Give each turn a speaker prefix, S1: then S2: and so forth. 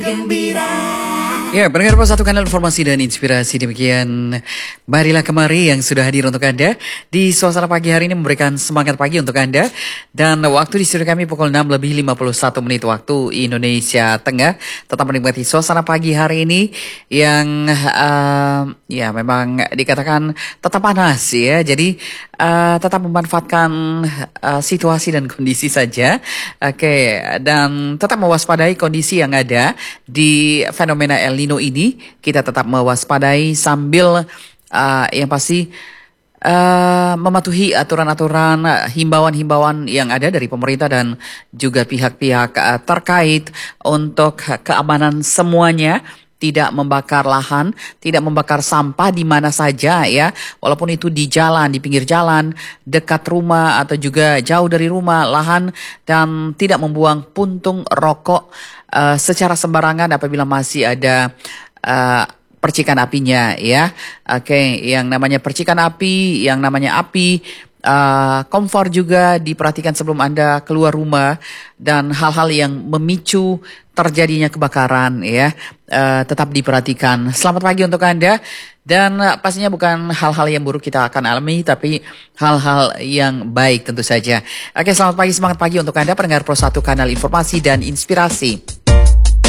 S1: Ya, pendengar Pos Satu Kanal Informasi dan Inspirasi, demikian marilah kemari yang sudah hadir untuk Anda di suasana pagi hari ini memberikan semangat pagi untuk Anda. Dan waktu di studio kami pukul 6 lebih 51 menit waktu Indonesia Tengah. Tetap menikmati suasana pagi hari ini yang ya memang dikatakan tetap panas ya. Jadi tetap memanfaatkan situasi dan kondisi saja. Oke, dan tetap mewaspadai kondisi yang ada di fenomena El Nino ini. Kita tetap mewaspadai sambil yang pasti mematuhi aturan-aturan, himbauan-himbauan yang ada dari pemerintah dan juga pihak-pihak terkait untuk keamanan semuanya. Tidak membakar lahan, tidak membakar sampah di mana saja ya. Walaupun itu di jalan, di pinggir jalan, dekat rumah atau juga jauh dari rumah, lahan, dan tidak membuang puntung rokok secara sembarangan apabila masih ada percikan apinya ya. Oke, yang namanya percikan api, yang namanya api, kompor juga diperhatikan sebelum Anda keluar rumah, dan hal-hal yang memicu terjadinya kebakaran ya tetap diperhatikan. Selamat pagi untuk Anda, dan pastinya bukan hal-hal yang buruk kita akan alami, tapi hal-hal yang baik tentu saja. Oke, selamat pagi, semangat pagi untuk Anda pendengar Pro 1 Kanal Informasi dan Inspirasi.